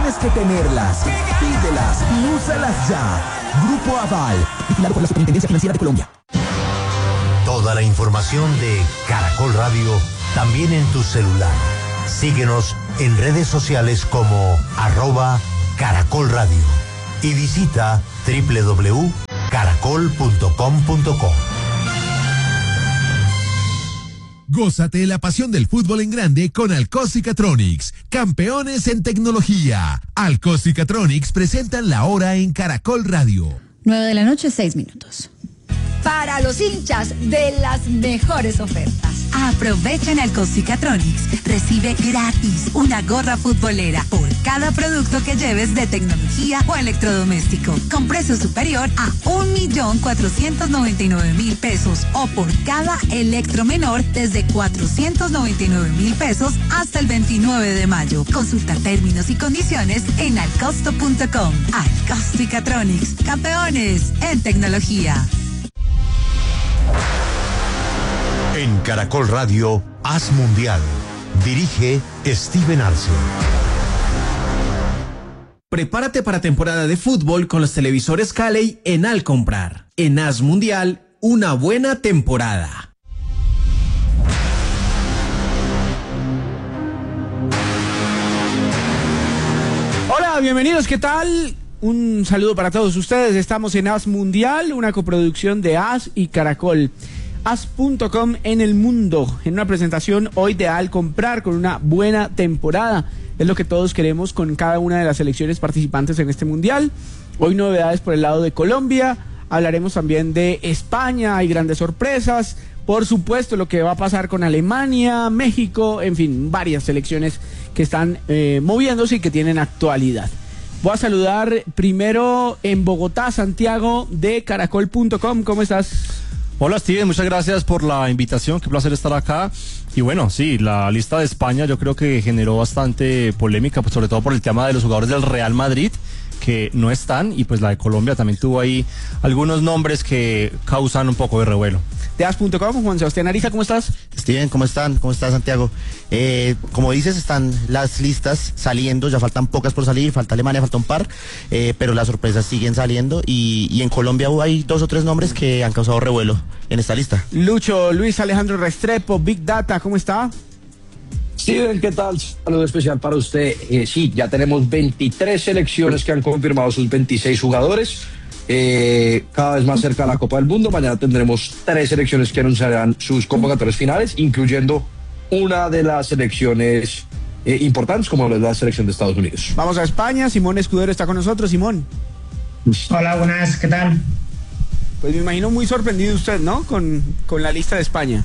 tienes que tenerlas. Pídelas y úsalas ya. Grupo Aval, vigilado por la Superintendencia Financiera de Colombia. Toda la información de Caracol Radio también en tu celular. Síguenos en redes sociales como @Caracol Radio y visita www.caracol.com.co. Gózate la pasión del fútbol en grande con Alcos y Catronics, campeones en tecnología. Alcos y Catronics presentan la hora en Caracol Radio. 9:06 p.m. Para los hinchas de las mejores ofertas. Aprovecha en Alcos y Catronics. Recibe gratis una gorra futbolera por cada producto que lleves de tecnología o electrodoméstico, con precio superior a 1.499.000 pesos, o por cada electro menor desde 499.000 pesos hasta el 29 de mayo. Consulta términos y condiciones en alcosto.com. Alcos y Catronics, campeones en tecnología. En Caracol Radio, Haz Mundial. Dirige Steven Arce. Prepárate para temporada de fútbol con los televisores Calley en Al Comprar. En Haz Mundial, una buena temporada. Hola, bienvenidos, ¿qué tal? Un saludo para todos ustedes. Estamos en Haz Mundial, una coproducción de Haz y Caracol. Haz.com en el mundo, en una presentación hoy de Al Comprar con una buena temporada. Es lo que todos queremos con cada una de las selecciones participantes en este mundial. Hoy novedades por el lado de Colombia, hablaremos también de España, hay grandes sorpresas, por supuesto lo que va a pasar con Alemania, México, en fin, varias selecciones que están moviéndose y que tienen actualidad. Voy a saludar primero en Bogotá, Santiago de Caracol.com, ¿cómo estás? Hola Steven, muchas gracias por la invitación, qué placer estar acá. Y bueno, sí, la lista de España yo creo que generó bastante polémica, pues sobre todo por el tema de los jugadores del Real Madrid, que no están, y pues la de Colombia también tuvo ahí algunos nombres que causan un poco de revuelo. De As.com, Juan Sebastián Ariza, ¿cómo estás? Steven, ¿cómo están? ¿Cómo estás, Santiago? Como dices, están las listas saliendo, ya faltan pocas por salir, falta Alemania, falta un par, pero las sorpresas siguen saliendo y en Colombia hay 2 o 3 nombres que han causado revuelo en esta lista. Lucho, Luis Alejandro Restrepo, Big Data, ¿cómo está? Steven, ¿qué tal? Saludo especial para usted. Sí, ya tenemos 23 selecciones que han confirmado sus 26 jugadores. Cada vez más cerca de la Copa del Mundo. Mañana tendremos 3 selecciones que anunciarán sus convocatorias finales, incluyendo una de las selecciones importantes, como la selección de Estados Unidos. Vamos a España, Simón Escudero está con nosotros. Simón. Hola, buenas, ¿qué tal? Pues me imagino muy sorprendido usted, ¿no? Con la lista de España.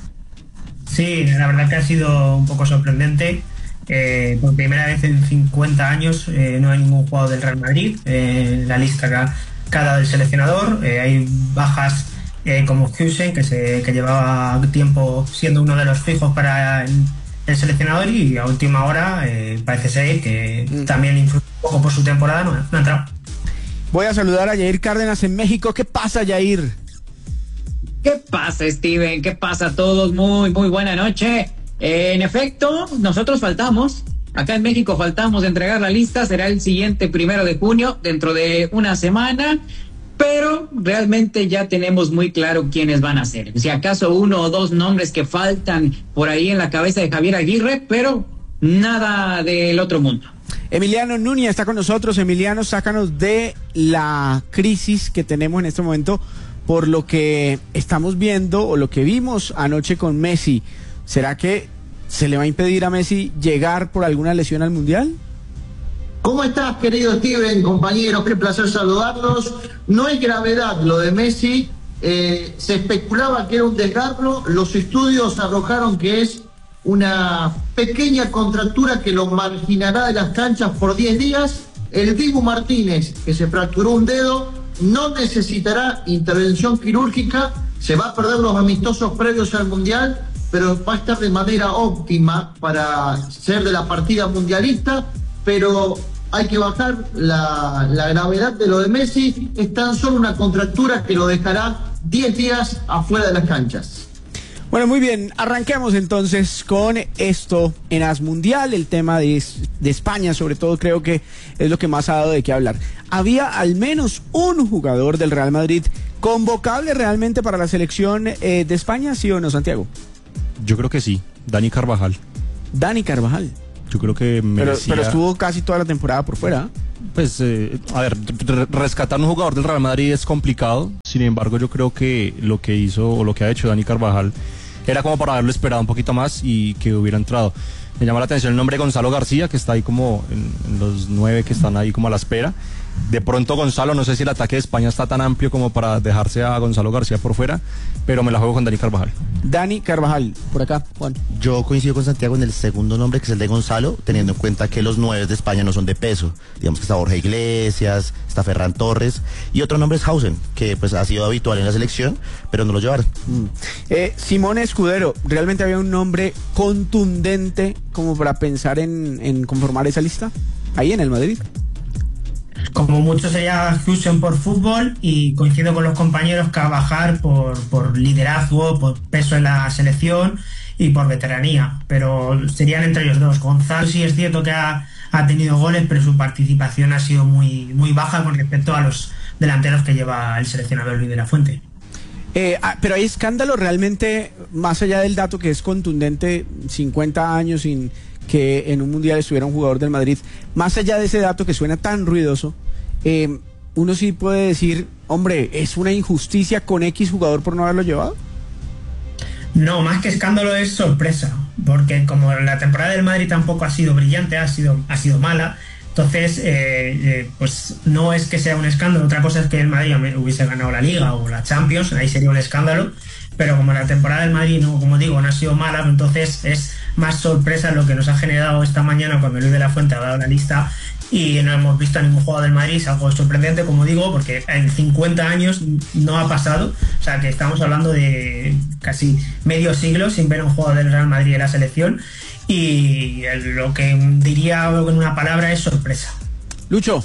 Sí, la verdad que ha sido un poco sorprendente. Por primera vez en 50 años no hay ningún jugador del Real Madrid en la lista que ha dado el seleccionador. Hay bajas como Hüseyin, que llevaba tiempo siendo uno de los fijos para el seleccionador, y a última hora parece ser que también influye un poco por su temporada, no ha entrado. Voy a saludar a Yair Cárdenas en México. ¿Qué pasa, Yair? ¿Qué pasa, Steven? ¿Qué pasa a todos? Muy buena noche. En efecto, nosotros faltamos. Acá en México faltamos de entregar la lista. Será el siguiente 1 de junio, dentro de una semana. Pero realmente ya tenemos muy claro quiénes van a ser. Si acaso 1 o 2 nombres que faltan por ahí en la cabeza de Javier Aguirre, pero nada del otro mundo. Emiliano Núñez está con nosotros. Emiliano, sácanos de la crisis que tenemos en este momento por lo que estamos viendo o lo que vimos anoche con Messi. ¿Será que se le va a impedir a Messi llegar por alguna lesión al Mundial? ¿Cómo estás, querido Steven, compañeros? Qué placer saludarlos. No hay gravedad lo de Messi. Se especulaba que era un desgarro. Los estudios arrojaron que es una pequeña contractura que lo marginará de las canchas por 10 días. El Dibu Martínez, que se fracturó un dedo, no necesitará intervención quirúrgica. Se va a perder los amistosos previos al Mundial, pero va a estar de manera óptima para ser de la partida mundialista. Pero hay que bajar la gravedad de lo de Messi. Es tan solo una contractura que lo dejará 10 días afuera de las canchas. Bueno, muy bien, arranquemos entonces con esto en AS Mundial, el tema de España, sobre todo creo que es lo que más ha dado de qué hablar. Había al menos un jugador del Real Madrid convocable realmente para la selección de España, ¿sí o no, Santiago? Yo creo que sí, Dani Carvajal. Dani Carvajal. Yo creo que merecía... pero estuvo casi toda la temporada por fuera. Pues, a ver, rescatar un jugador del Real Madrid es complicado. Sin embargo, yo creo que lo que hizo o lo que ha hecho Dani Carvajal era como para haberlo esperado un poquito más y que hubiera entrado. Me llama la atención el nombre de Gonzalo García, que está ahí como en los 9 que están ahí como a la espera. De pronto Gonzalo, no sé si el ataque de España está tan amplio como para dejarse a Gonzalo García por fuera, pero me la juego con Dani Carvajal. Dani Carvajal, por acá, Juan. Yo coincido con Santiago en el segundo nombre, que es el de Gonzalo, teniendo en cuenta que los 9 de España no son de peso. Digamos que está Borja Iglesias, está Ferran Torres, y otro nombre es Hausen, que pues ha sido habitual en la selección, pero no lo llevaron. Simón Escudero, ¿realmente había un nombre contundente como para pensar en conformar esa lista? Ahí en el Madrid. Como mucho sería Hausen por fútbol, y coincido con los compañeros Carvajal por liderazgo, por peso en la selección y por veteranía, pero serían entre ellos dos. Gonzalo sí es cierto que ha tenido goles, pero su participación ha sido muy, muy baja con respecto a los delanteros que lleva el seleccionador Luis de la Fuente. Pero hay escándalo realmente, más allá del dato que es contundente, 50 años sin que en un mundial estuviera un jugador del Madrid, más allá de ese dato que suena tan ruidoso, uno sí puede decir, hombre, ¿es una injusticia con X jugador por no haberlo llevado? No, más que escándalo es sorpresa, porque como la temporada del Madrid tampoco ha sido brillante, ha sido mala, entonces pues no es que sea un escándalo. Otra cosa es que el Madrid hubiese ganado la Liga o la Champions, ahí sería un escándalo, pero como la temporada del Madrid, no, como digo, no ha sido mala, entonces es más sorpresa lo que nos ha generado esta mañana cuando Luis de la Fuente ha dado la lista y no hemos visto a ningún jugador del Madrid. Es algo sorprendente, como digo, porque en 50 años no ha pasado, o sea que estamos hablando de casi medio siglo sin ver a un jugador del Real Madrid en la selección, y lo que diría en una palabra es sorpresa. Lucho.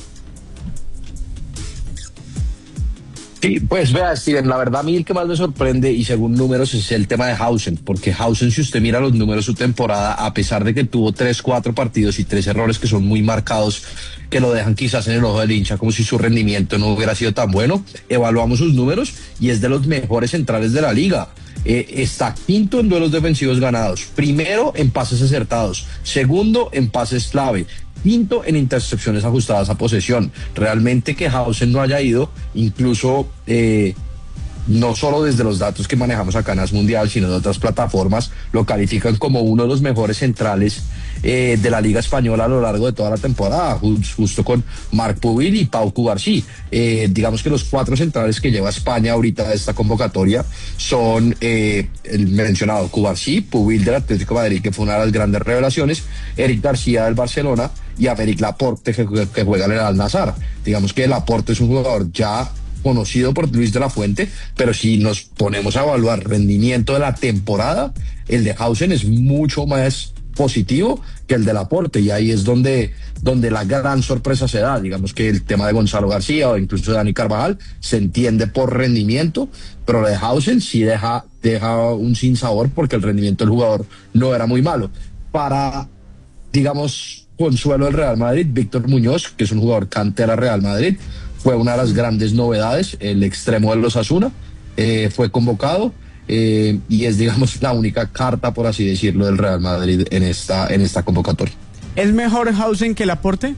Sí, pues vea, Steven, la verdad a mí el que más me sorprende, y según números, es el tema de Hausen, porque Hausen, si usted mira los números de su temporada, a pesar de que tuvo 3-4 partidos y 3 errores que son muy marcados, que lo dejan quizás en el ojo del hincha como si su rendimiento no hubiera sido tan bueno, evaluamos sus números y es de los mejores centrales de la liga. Está quinto en duelos defensivos ganados, primero en pases acertados, segundo en pases clave, quinto en intercepciones ajustadas a posesión. Realmente que Hausen no haya ido, incluso no solo desde los datos que manejamos acá en AS Mundial, sino de otras plataformas, lo califican como uno de los mejores centrales de la Liga Española a lo largo de toda la temporada, justo con Marc Pubil y Pau Cubarsí. Digamos que los 4 centrales que lleva España ahorita de esta convocatoria son el mencionado Cubarsí, Pubil del Atlético de Madrid, que fue una de las grandes revelaciones, Eric García del Barcelona y Aymeric Laporte, que juega en el Al-Nassr. Digamos que Laporte es un jugador ya conocido por Luis de la Fuente, pero si nos ponemos a evaluar rendimiento de la temporada, el de Hausen es mucho más positivo que el de Laporte, y ahí es donde la gran sorpresa se da. Digamos que el tema de Gonzalo García o incluso de Dani Carvajal se entiende por rendimiento, pero lo de Hausen sí deja un sinsabor, porque el rendimiento del jugador no era muy malo. Para, digamos, consuelo del Real Madrid, Víctor Muñoz, que es un jugador cantera Real Madrid, fue una de las grandes novedades, el extremo del Osasuna, fue convocado, y es, digamos, la única carta, por así decirlo, del Real Madrid en esta convocatoria. ¿Es mejor Hausen que Laporte?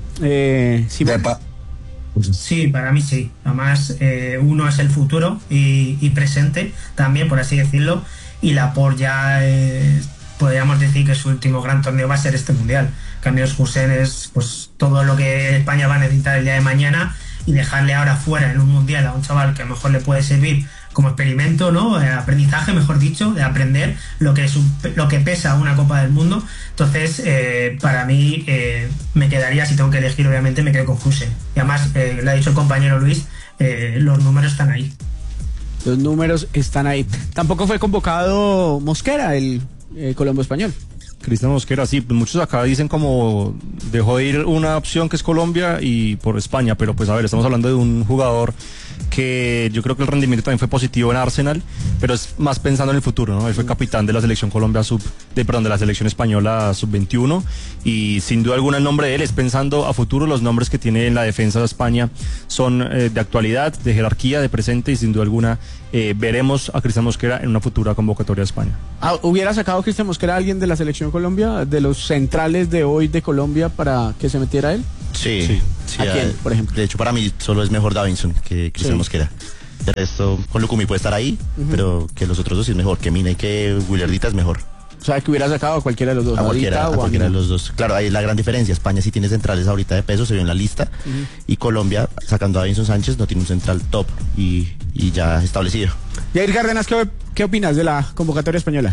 Sí, para mí sí. Además, uno es el futuro y presente también, por así decirlo, y Laporte ya podríamos decir que su último gran torneo va a ser este mundial. En cambio, Hausen es pues todo lo que España va a necesitar el día de mañana, y dejarle ahora fuera en un mundial a un chaval que a lo mejor le puede servir como experimento, ¿no? Aprendizaje, mejor dicho, de aprender lo que pesa una Copa del Mundo. Entonces, para mí, me quedaría, si tengo que elegir, obviamente me quedo con Hausen. Y además, le ha dicho el compañero Luis, los números están ahí. Los números están ahí. Tampoco fue convocado Mosquera, el Colombo español. Cristian Mosquera, sí, pues muchos acá dicen como dejó de ir una opción que es Colombia y por España, pero pues a ver, estamos hablando de un jugador que yo creo que el rendimiento también fue positivo en Arsenal, pero es más pensando en el futuro, ¿no? Él fue capitán de la selección de la selección española sub-21 y sin duda alguna el nombre de él es pensando a futuro. Los nombres que tiene en la defensa de España son de actualidad, de jerarquía, de presente y sin duda alguna veremos a Cristian Mosquera en una futura convocatoria de España. ¿Hubiera sacado Cristian Mosquera a alguien de la selección Colombia, de los centrales de hoy de Colombia, para que se metiera él? Sí. ¿A quién, por ejemplo? De hecho, para mí solo es mejor Davinson que Cristian Mosquera. De resto, con Lucumí puede estar ahí, pero que los otros dos sí es mejor. Que Mina y que Willardita es mejor. O sea, que hubiera sacado a cualquiera de los dos. A cualquiera de los dos. Claro, ahí es la gran diferencia. España sí tiene centrales ahorita de peso, se vio en la lista. Y Colombia, sacando a Davinson Sánchez, no tiene un central top y ya establecido. Jair Cárdenas, ¿qué opinas de la convocatoria española?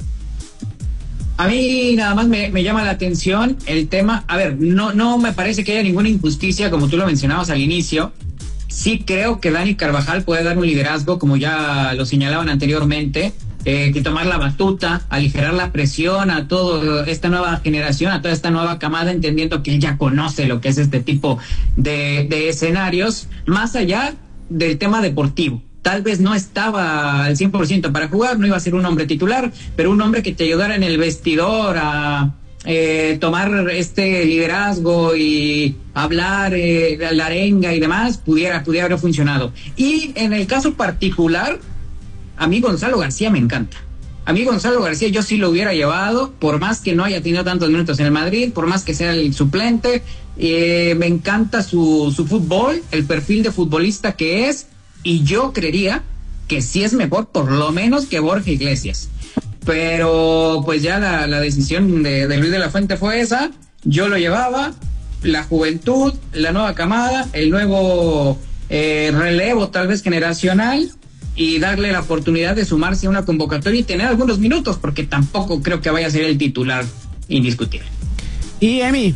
A mí nada más me llama la atención el tema. A ver, no me parece que haya ninguna injusticia, como tú lo mencionabas al inicio. Sí creo que Dani Carvajal puede dar un liderazgo, como ya lo señalaban anteriormente, que tomar la batuta, aligerar la presión a toda esta nueva generación, a toda esta nueva camada, entendiendo que él ya conoce lo que es este tipo de escenarios, más allá del tema deportivo. Tal vez no estaba al 100% para jugar, no iba a ser un hombre titular, pero un hombre que te ayudara en el vestidor a tomar este liderazgo y hablar la arenga y demás, pudiera haber funcionado. Y en el caso particular, a mí Gonzalo García me encanta. A mí Gonzalo García yo sí lo hubiera llevado, por más que no haya tenido tantos minutos en el Madrid, por más que sea el suplente. Me encanta su fútbol, el perfil de futbolista que es, y yo creería que sí es mejor por lo menos que Borja Iglesias. Pero pues ya la decisión de Luis de la Fuente fue esa. Yo lo llevaba, la juventud, la nueva camada, el nuevo relevo tal vez generacional, y darle la oportunidad de sumarse a una convocatoria y tener algunos minutos, porque tampoco creo que vaya a ser el titular indiscutible. ¿Y Emi?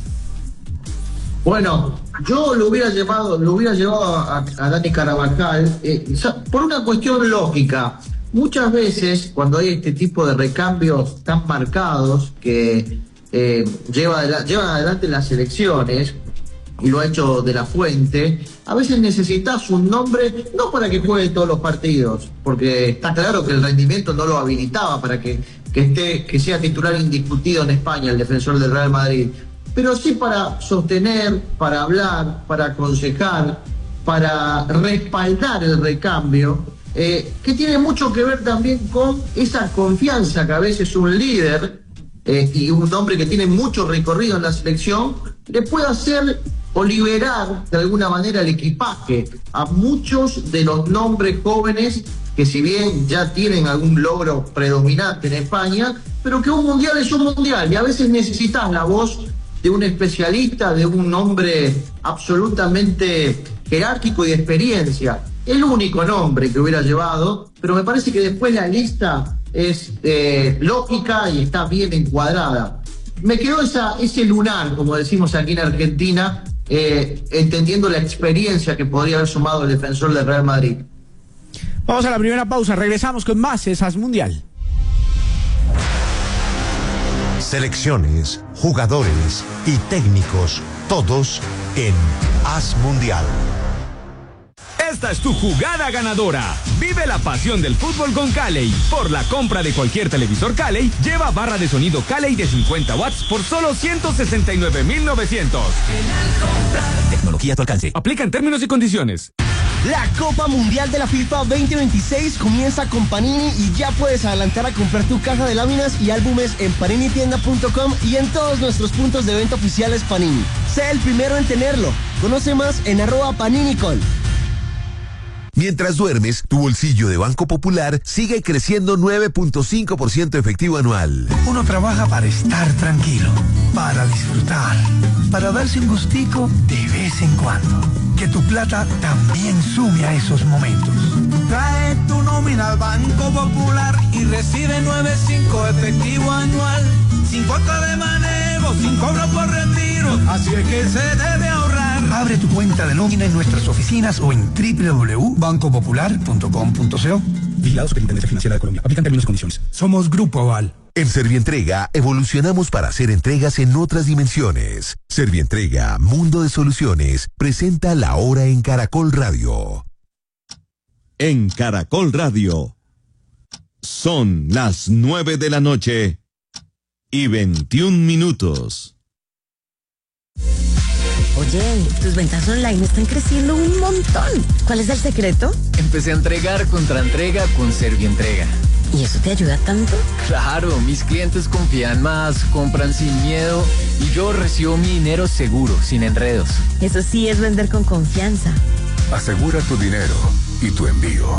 Bueno, yo lo hubiera llevado a Dani Carvajal por una cuestión lógica. Muchas veces cuando hay este tipo de recambios tan marcados que llevan adelante las selecciones, y lo ha hecho De la Fuente, a veces necesitas un nombre, no para que juegue todos los partidos, porque está claro que el rendimiento no lo habilitaba para que sea titular indiscutido en España el defensor del Real Madrid, pero sí para sostener, para hablar, para aconsejar, para respaldar el recambio, que tiene mucho que ver también con esa confianza que a veces un líder y un hombre que tiene mucho recorrido en la selección le puede hacer o liberar de alguna manera el equipaje a muchos de los nombres jóvenes que, si bien ya tienen algún logro predominante en España, pero que un mundial es un mundial y a veces necesitas la voz de un especialista, de un hombre absolutamente jerárquico y de experiencia. El único nombre que hubiera llevado, pero me parece que después la lista es lógica y está bien encuadrada. Me quedó ese lunar, como decimos aquí en Argentina, entendiendo la experiencia que podría haber sumado el defensor del Real Madrid. Vamos a la primera pausa, regresamos con más Esas Mundial. Selecciones, jugadores y técnicos, todos en As Mundial. Esta es tu jugada ganadora. Vive la pasión del fútbol con Calley. Por la compra de cualquier televisor Calley, lleva barra de sonido Calley de 50 watts por solo 169,900. Tecnología a tu alcance. Aplican términos y condiciones. La Copa Mundial de la FIFA 2026 comienza con Panini y ya puedes adelantar a comprar tu caja de láminas y álbumes en paninitienda.com y en todos nuestros puntos de venta oficiales Panini. Sé el primero en tenerlo. Conoce más en @paninicol. Mientras duermes, tu bolsillo de Banco Popular sigue creciendo 9.5% efectivo anual. Uno trabaja para estar tranquilo, para disfrutar, para darse un gustico de vez en cuando. Que tu plata también sume a esos momentos. Trae tu nómina al Banco Popular y recibe 9.5 efectivo anual. Sin cuota de manejo, sin cobro por retiro. Así es que se debe ahorrar. Abre tu cuenta de nómina en nuestras oficinas o en www.bancopopular.com.co. Vigilado Superintendencia Financiera de Colombia. Aplican términos y condiciones. Somos Grupo Aval. En Servientrega evolucionamos para hacer entregas en otras dimensiones. Servientrega, Mundo de Soluciones, presenta La Hora en Caracol Radio. en Caracol Radio. Son las 9 de la noche y 21 minutos. Oye, tus ventas online están creciendo un montón. ¿Cuál es el secreto? Empecé a entregar contra entrega con Servientrega. ¿Y eso te ayuda tanto? Claro, mis clientes confían más, compran sin miedo y yo recibo mi dinero seguro, sin enredos. Eso sí es vender con confianza. Asegura tu dinero y tu envío.